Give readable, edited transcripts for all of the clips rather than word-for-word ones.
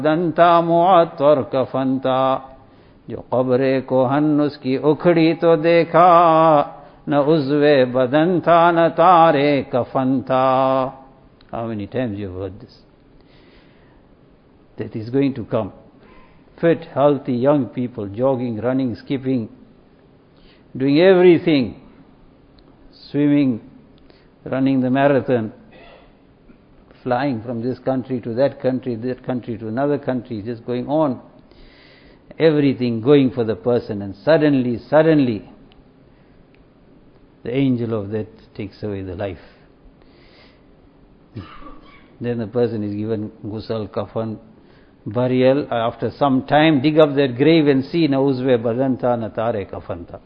दंता मुअत्तर कफन था, जो कब्रे कोहन उसकी उखड़ी तो देखा, न उज़्वे बदन था न तारे कफन था. How many times you have heard this? That is going to come. Fit, healthy, young people, jogging, running, skipping, doing everything, swimming, running the marathon, flying from this country to that country to another country, just going on. Everything going for the person, and suddenly, the angel of death takes away the life. Then the person is given ghusl, kafan, burial. After some time, dig up that grave and see, na uzve badan tha, na tare kafan tha.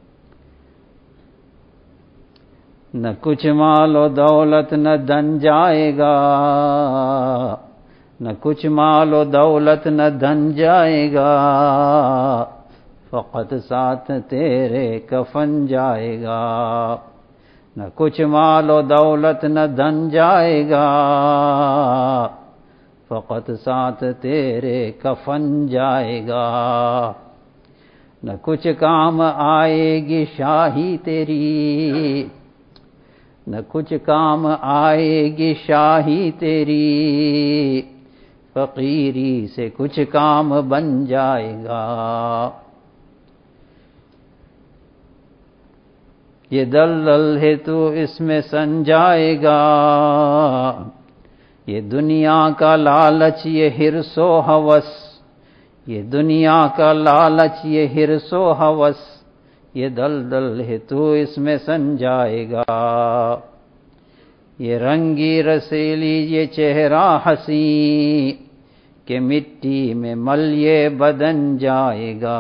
न कुछ माल और दौलत न धन जाएगा, न कुछ माल और दौलत न धन जाएगा, फकत साथ तेरे कफन जाएगा. न कुछ माल और दौलत न धन जाएगा, फकत साथ तेरे कफन जाएगा. न कुछ काम आएगी शाही तेरी, न कुछ काम आएगी शाही तेरी, फकीरी से कुछ काम बन जाएगा. ये दलदल है तो इसमें सन जाएगा, ये दुनिया का लालच ये हिर्सो हवस, ये दुनिया का लालच ये हिर्सो हवस, ये दलदल है तो इसमें सन जाएगा. ये रंगी रसीली ये चेहरा हसी, के मिट्टी में मल ये बदन जाएगा.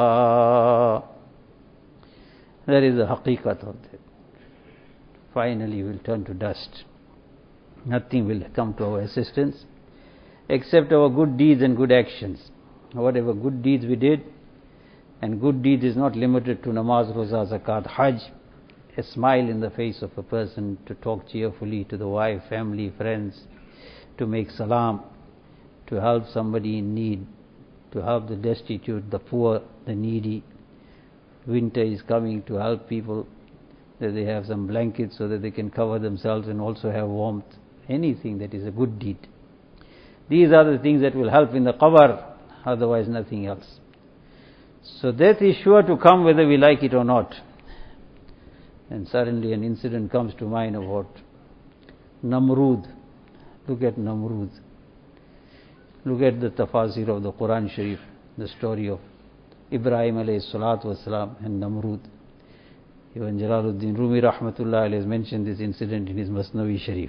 That is the haqiqat of that. Finally we will turn to dust. Nothing will come to our assistance except our good deeds and good actions. Whatever good deeds we did, and good deed is not limited to namaz, roza, zakat, hajj, a smile in the face of a person, to talk cheerfully to the wife, family, friends, to make salam, to help somebody in need, to help the destitute, the poor, the needy. Winter is coming, to help people that they have some blankets so that they can cover themselves and also have warmth. Anything that is a good deed. These are the things that will help in the qabr, otherwise nothing else. So death is sure to come whether we like it or not. And suddenly an incident comes to mind about Namrud. Look at Namrud. Look at the tafasir of the Quran Sharif, the story of Ibrahim alayhi salatu wasalam and Namrud. Even Jalaluddin Rumi rahmatullah alayhi has mentioned this incident in his Masnavi Sharif.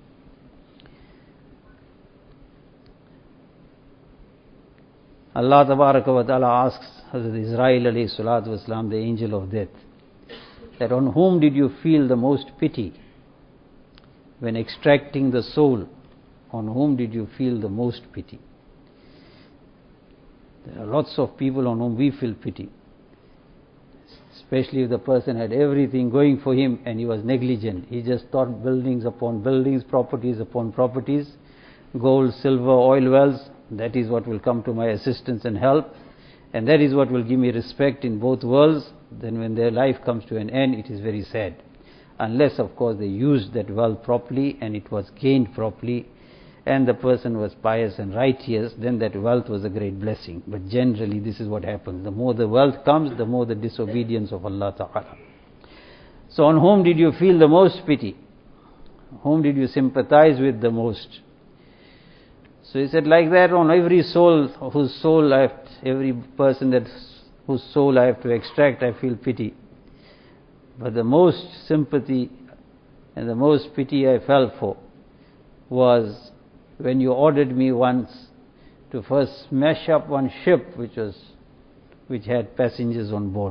Allah tabaraka wa ta'ala asks Hazrat Israel alayhi salatu wasalam, the angel of death, that on whom did you feel the most pity when extracting the soul? On whom did you feel the most pity? There are lots of people on whom we feel pity, especially if the person had everything going for him and he was negligent. He just thought buildings upon buildings, properties upon properties, gold, silver, oil wells. That is what will come to my assistance and help, and that is what will give me respect in both worlds. Then when their life comes to an end, it is very sad. Unless, of course, they used that wealth properly and it was gained properly, and the person was pious and righteous, then that wealth was a great blessing. But generally this is what happens. The more the wealth comes, the more the disobedience of Allah Ta'ala. So on whom did you feel the most pity? Whom did you sympathize with the most? So he said, like that, on every soul, every person whose soul I have to extract, I feel pity. But the most sympathy and the most pity I felt for was when you ordered me once to first smash up one ship which had passengers on board.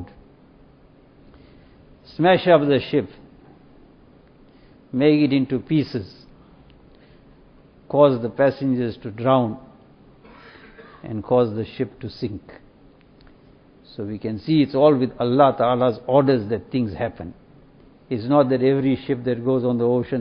Smash up the ship, make it into pieces, cause the passengers to drown, and cause the ship to sink. So we can see it's all with Allah Ta'ala's orders that things happen. It's not that every ship that goes on the ocean